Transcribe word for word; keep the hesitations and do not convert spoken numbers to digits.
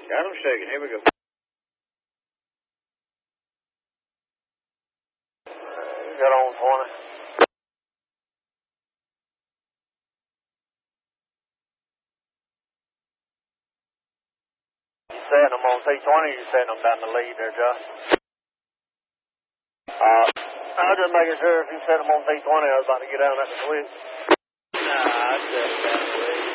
Got him shaking. Here we go. Got on twenty. You setting them on T twenty or you setting them down the lead there, Josh? Uh, I was just making sure if you set them on T twenty, I was about to get down at the switch. Nah, I set him down the lead.